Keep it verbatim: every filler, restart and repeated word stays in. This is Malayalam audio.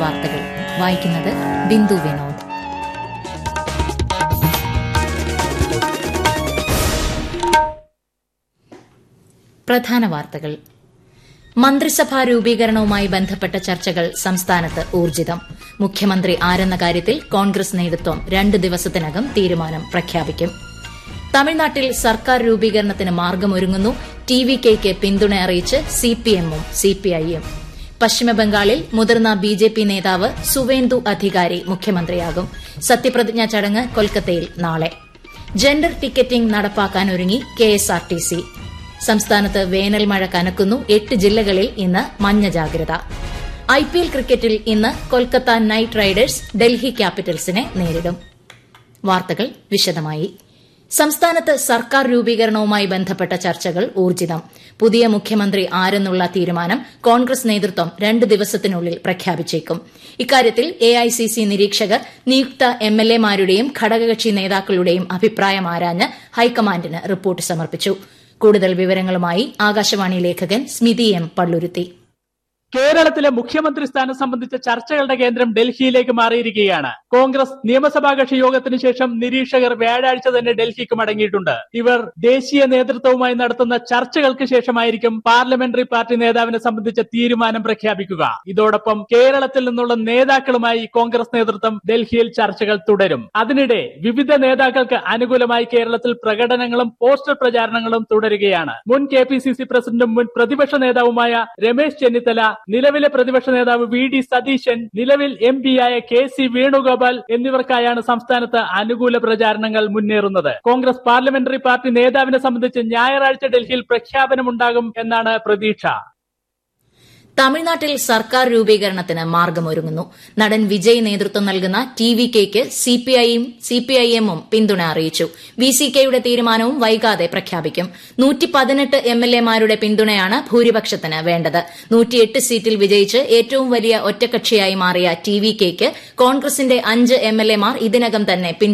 വാർത്തകൾ വായിക്കുന്നത് ബിന്ദു വിനോദ്. പ്രധാന വാർത്തകൾ. മന്ത്രിസഭാ രൂപീകരണവുമായി ബന്ധപ്പെട്ട ചർച്ചകൾ സംസ്ഥാനത്ത് ഊർജ്ജിതം. മുഖ്യമന്ത്രി ആരെന്ന കാര്യത്തിൽ കോൺഗ്രസ് നേതൃത്വം രണ്ട് ദിവസത്തിനകം തീരുമാനം പ്രഖ്യാപിക്കും. തമിഴ്നാട്ടിൽ സർക്കാർ രൂപീകരണത്തിന് മാർഗമൊരുങ്ങുന്നു. ടി വി കെയ്ക്ക് പിന്തുണ അറിയിച്ച് സിപിഎമ്മും സിപിഐയും. പശ്ചിമബംഗാളിൽ മുതിർന്ന ബി ജെ പി നേതാവ് സുവേന്ദു അധികാരി മുഖ്യമന്ത്രിയാകും. സത്യപ്രതിജ്ഞാ ചടങ്ങ് കൊൽക്കത്തയിൽ നാളെ. Gender ticketing നടപ്പാക്കാനൊരുങ്ങി K S R T C. സംസ്ഥാനത്ത് വേനൽ മഴ കനക്കുന്നു. എട്ട് ജില്ലകളിൽ ഇന്ന് മഞ്ഞ ജാഗ്രത. ഐ പി എൽ ക്രിക്കറ്റിൽ ഇന്ന് കൊൽക്കത്ത നൈറ്റ് റൈഡേഴ്സ് ഡൽഹി ക്യാപിറ്റൽസിനെ നേരിടും. വാർത്തകൾ വിശദമായി. സംസ്ഥാനത്ത് സർക്കാർ രൂപീകരണവുമായി ബന്ധപ്പെട്ട ചർച്ചകൾ ഊർജ്ജിതം. പുതിയ മുഖ്യമന്ത്രി ആരെന്നുള്ള തീരുമാനം കോൺഗ്രസ് നേതൃത്വം രണ്ട് ദിവസത്തിനുള്ളിൽ പ്രഖ്യാപിച്ചേക്കും. ഇക്കാര്യത്തിൽ എ ഐ സി സി നിരീക്ഷകർ നിയുക്ത എം എൽ എമാരുടെയും ഘടകകക്ഷി നേതാക്കളുടെയും അഭിപ്രായം ആരാഞ്ഞ് ഹൈക്കമാൻഡിന് റിപ്പോർട്ട് സമർപ്പിച്ചു. കൂടുതൽ വിവരങ്ങളുമായി ആകാശവാണി ലേഖകൻ സ്മിതി എം പള്ളുരുത്തി. കേരളത്തിലെ മുഖ്യമന്ത്രി സ്ഥാനം സംബന്ധിച്ച ചർച്ചകളുടെ കേന്ദ്രം ഡൽഹിയിലേക്ക് മാറിയിരിക്കുകയാണ്. കോൺഗ്രസ് നിയമസഭാ കക്ഷി യോഗത്തിന് ശേഷം നിരീക്ഷകർ വ്യാഴാഴ്ച തന്നെ ഡൽഹിക്ക് മടങ്ങിയിട്ടുണ്ട്. ഇവർ ദേശീയ നേതൃത്വവുമായി നടത്തുന്ന ചർച്ചകൾക്ക് ശേഷമായിരിക്കും പാർലമെന്ററി പാർട്ടി നേതാവിനെ സംബന്ധിച്ച തീരുമാനം പ്രഖ്യാപിക്കുക. ഇതോടൊപ്പം കേരളത്തിൽ നിന്നുള്ള നേതാക്കളുമായി കോൺഗ്രസ് നേതൃത്വം ഡൽഹിയിൽ ചർച്ചകൾ തുടരും. അതിനിടെ വിവിധ നേതാക്കൾക്ക് അനുകൂലമായി കേരളത്തിൽ പ്രകടനങ്ങളും പോസ്റ്റർ പ്രചാരണങ്ങളും തുടരുകയാണ്. മുൻ കെ പി സി സി പ്രസിഡന്റും മുൻ പ്രതിപക്ഷ നേതാവുമായ രമേശ് ചെന്നിത്തല, നിലവിലെ പ്രതിപക്ഷ നേതാവ് വി ഡി സതീശൻ, നിലവിൽ എം പിയായ കെ സി വേണുഗോപാൽ എന്നിവർക്കായാണ് സംസ്ഥാനത്ത് അനുകൂല പ്രചാരണങ്ങൾ മുന്നേറുന്നത്. കോൺഗ്രസ് പാർലമെന്ററി പാർട്ടി നേതാവിനെ സംബന്ധിച്ച് ഞായറാഴ്ച ഡൽഹിയിൽ പ്രഖ്യാപനമുണ്ടാകും എന്നാണ് പ്രതീക്ഷ. തമിഴ്നാട്ടിൽ സർക്കാർ രൂപീകരണത്തിന് മാർഗമൊരുങ്ങുന്നു. നടൻ വിജയ് നേതൃത്വം നൽകുന്ന ടി വി കെയ്ക്ക് സിപിഐയും സിപിഐഎമ്മും പിന്തുണ അറിയിച്ചു. വി സി കെയുടെ തീരുമാനവും വൈകാതെ പ്രഖ്യാപിക്കും. നൂറ്റി പതിനെട്ട് എം എൽ എമാരുടെ പിന്തുണയാണ് ഭൂരിപക്ഷത്തിന് വേണ്ടത്. നൂറ്റിയെട്ട് സീറ്റിൽ വിജയിച്ച് ഏറ്റവും വലിയ ഒറ്റക്കക്ഷിയായി മാറിയ ടി വി കെയ്ക്ക് കോൺഗ്രസിന്റെ അഞ്ച് എം എൽ എമാർ ഇതിനകം തന്നെ